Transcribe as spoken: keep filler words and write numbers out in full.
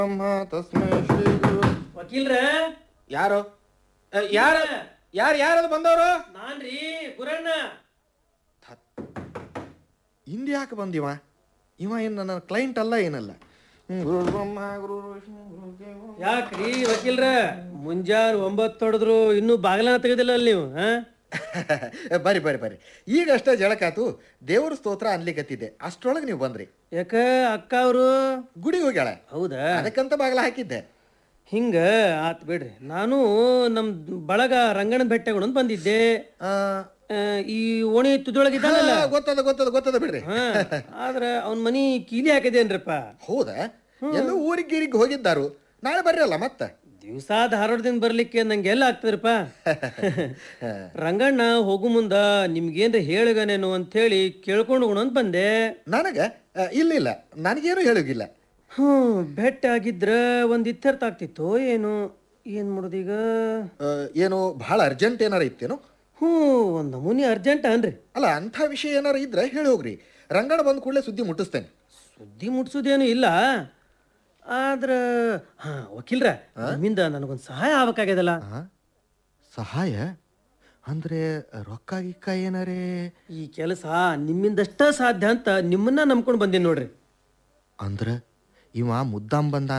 ತಸ್ಮೈ ಶ್ರೀ ಗುರು. ವಕೀಲ್ರ ಯಾರು ಯಾರ ಯಾರು ಯಾರದು ಬಂದವರು? ನಾನ್ರಿ ಗುರಣ್ಣ. ಹಿಂದೆ ಯಾಕೆ ಬಂದಿವ? ಇವ ಏನು ನನ್ನ ಕ್ಲೈಂಟ್ ಅಲ್ಲ ಏನಲ್ಲ. ಗುರು ಬ್ರಹ್ಮ ಗುರು ವಿಷ್ಣು ಗುರು ದೇವ. ಯಾಕ್ರಿ ವಕೀಲ್ರ ಮುಂಜಾನೆ ಒಂಬತ್ತು ಹೊಡೆದ್ರು ಇನ್ನೂ ಬಾಗಿಲನ್ನ ತೆಗೆದಿಲ್ಲ ಅಲ್ಲಿ ನೀವು? ಹಾ ಬರ್ರಿ ಬರ್ರಿ ಬರ್ರಿ, ಈಗ ಅಷ್ಟೇ ಜಳಕಾತು, ದೇವ್ರ ಸ್ತೋತ್ರ ಅನ್ಲಿಕತ್ತಿದ್ದೆ, ಅಷ್ಟ್ರೊಳಗೆ ನೀವು ಬಂದ್ರಿ. ಯಾಕ ಅಕ್ಕ ಅವರು ಗುಡಿಗೆ ಹೋಗ್ಯಾಳ, ಹೌದಾ? ಅದಕ್ಕಂತ ಬಾಗಿಲ ಹಾಕಿದ್ದೆ. ಹಿಂಗ ಆತ್ ಬಿಡ್ರಿ. ನಾನು ನಮ್ ಬಳಗ ರಂಗನ ಬೆಟ್ಟಗಳು ಅಂತ ಬಂದಿದ್ದೆ. ಆ, ಆ, ಈ ಓಣಿ ತುದೊಳಗಿದ್ದಾನಲ್ಲ, ಹಾ, ಗೊತ್ತದ ಗೊತ್ತದ ಗೊತ್ತದ ಬಿಡ್ರಿ. ಹಾ ಆದ್ರ ಅವನ್ ಮನಿ ಕೀಲಿ ಹಾಕಿದೇನ್ರಪ್ಪ. ಹೌದಾ? ಎಲ್ಲ ಊರಿಗೆ ಗೀರಿಗೆ ಹೋಗಿದ್ದಾರು, ನಾಳೆ ಬರ್ರಿ ಅಲ್ಲ ಮತ್ತೆ. ದಿವಸ ಧಾರವಾಡದಿಂದ ಬರ್ಲಿಕ್ಕೆ ನಂಗೆ ಎಲ್ಲ ಆಗ್ತದ್ರಪ್ಪ. ರಂಗಣ್ಣ ಹೋಗು ಮುಂದ ನಿಮ್ಗೇನ್ರ ಹೇಳಗನೇನು ಅಂತ ಹೇಳಿ ಕೇಳ್ಕೊಂಡು ಅಂತ ಬಂದೆ. ನನಗ ಆ, ಇಲ್ಲ ಇಲ್ಲ, ನನಗೇನು ಹೇಳೋಗಿಲ್ಲ. ಹ್ಮ್ ಬೆಟ್ಟ ಆಗಿದ್ರ ಒಂದ್ ಇತ್ಯರ್ಥ ಆಗ್ತಿತ್ತು ಏನು. ಏನ್ ಮಾಡುದೀಗ? ಆ, ಏನು ಭಾಳ ಅರ್ಜೆಂಟ್ ಏನಾರ ಇತ್ತೇನು? ಹ್ಞೂ ಒಂದ್ ನಮೂನಿ ಅರ್ಜೆಂಟ್ ಅನ್ರಿ. ಅಲ್ಲ, ಅಂಥ ವಿಷಯ ಏನಾರ ಇದ್ರೆ ಹೇಳಿ ಹೋಗ್ರಿ, ರಂಗಣ ಬಂದ ಕೂಡಲೇ ಸುದ್ದಿ ಮುಟ್ಟಿಸ್ತೇನೆ. ಸುದ್ದಿ ಮುಟ್ಸೋದೇನು ಇಲ್ಲ, ಆದ್ರ ಹಾ ವಕೀಲ್ರ ನಿಮ್ಮಿಂದ ನನಗೊಂದು ಸಹಾಯ ಆಗ್ಬೇಕಾಗ್ಯದಲ್ಲ. ಆ, ಸಹಾಯ ಅಂದ್ರೆ ರೊಕ್ಕ ಗಿಕ್ಕ ಏನಾರೇ? ಈ ಕೆಲಸ ನಿಮ್ಮಿಂದಷ್ಟ ಸಾಧ್ಯ ಅಂತ ನಿಮ್ಮನ್ನ ನಂಬ್ಕೊಂಡು ಬಂದೀನಿ ನೋಡ್ರಿ. ಅಂದ್ರೆ ಇವ ಮುದ್ದಾಂ ಬಂದ